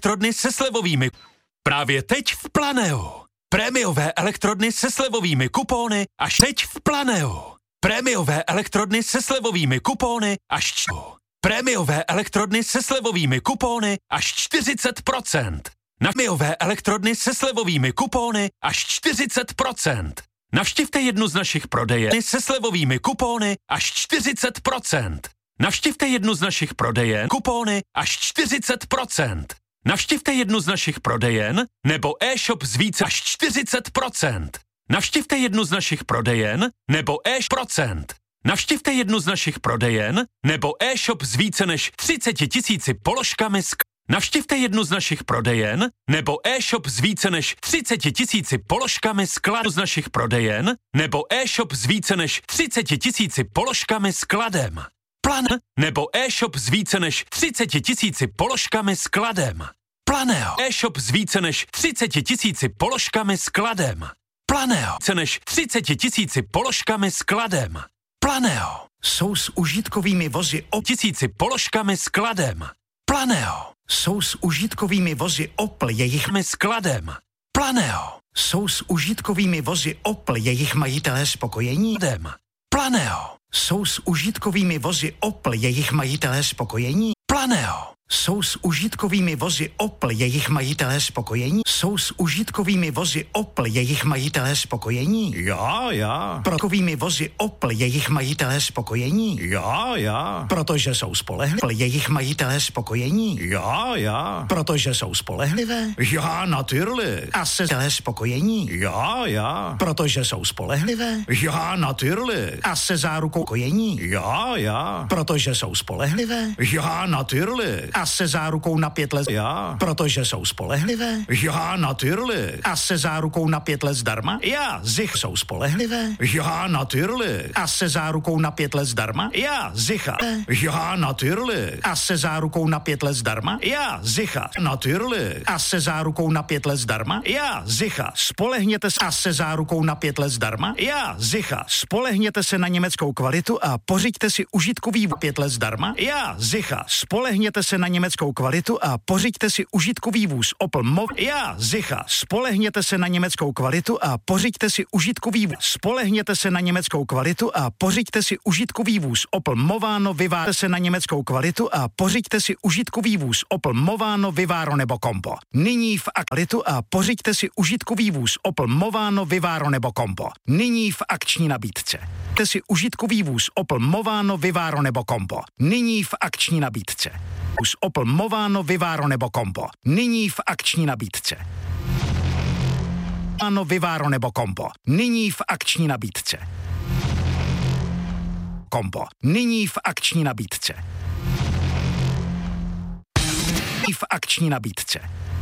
elektrodny se slevovými. Právě teď v Planeu. Prémiové elektrodny se slevovými kupóny až teď v Planeu. Prémiové elektrodny se slevovými kupóny až Prémiové elektrodny se slevovými kupóny až 40%. Prémiové elektrodny se slevovými kupóny až 40%. Navštivte jednu z našich prodejen se slevovými kupóny až 40%. Navštivte jednu z našich prodejen kupóny až 40%. Navštivte jednu z našich prodejen nebo e-shop z více až 40%. Navštivte jednu z našich prodejen nebo e-shop. Navštivte jednu z našich prodejen nebo e-shop s více než 30 000 položkami Navštivte jednu z našich prodejen nebo e-shop s více než 30 000 položkami skladu z našich prodejen nebo e-shop s více než 30 000 položkami skladem. Plan nebo e-shop s více než 30 000 položkami skladem. Planeo. E-shop s více než 30 000 položkami skladem. Planeo. Více než 30 000 položkami skladem. Planeo. Jsou s užitkovými vozy o 1000 položkami skladem. Planeo. Jsou s užitkovými vozy Opel jejich skladem. Planeo. Jsou s užitkovými vozy Opel jejich majitelé spokojení? Planeo. Jsou s užitkovými vozy Opel jejich majitelé spokojení? Planeo. Jsou s užitkovými vozy Opel jejich majitelé spokojení? Jsou s užitkovými vozy Opel jejich majitelé spokojení? Já. Prokovými vozy Opel jejich majitelé spokojení? Já. Protože jsou spolehlivé jejich majitelé spokojení? Já. Protože jsou spolehlivé? Já, natürlich. A se spokojení? Já. Protože jsou spolehlivé? Já, natürlich. A se zárukou kojení? Já. Protože jsou spolehlivé? Já, natürlich. A se zárukou na 5 let? Já. Protože jsou spolehlivé? Já, natürlich. A se zárukou na 5 let zdarma? Já, sicher. Jsou spolehlivé? Já, natürlich. A se zárukou na 5 let zdarma? Já, sicher. Já, natürlich. A se zárukou na 5 let zdarma? Já, sicher. Natürlich. A se zárukou na 5 let zdarma? Já, sicher. Spolehněte se a se zárukou na 5 let zdarma? Já, sicher. Spolehněte se na německou kvalitu a pořiďte si užitkový 5 let zdarma? Já, sicher. Spolehněte se na německou kvalitu a pořiďte si užitkový vůz Opel Mov. Já, sicher. Spolehněte se na německou kvalitu a pořiďte si užitkový vůz. Spolehněte se na německou kvalitu a pořiďte si užitkový vůz Opel Movano, Vivaro se na německou kvalitu a pořiďte si užitkový vůz Opel Movano, Vivaro nebo Combo. Nyní v aktualitu a pořiďte si užitkový vůz Opel Movano, Vivaro nebo Combo. Nyní v akční nabídce. Pořiďte si užitkový vůz Opel Movano, Vivaro nebo Combo. Nyní v akční nabídce. Vůz Opel Movano, Vivaro nebo Combo. Nyní v akční nabídce. Movano, Vivaro nebo Combo. Nyní v akční nabídce. Combo. Nyní v akční nabídce. V akční nabídce.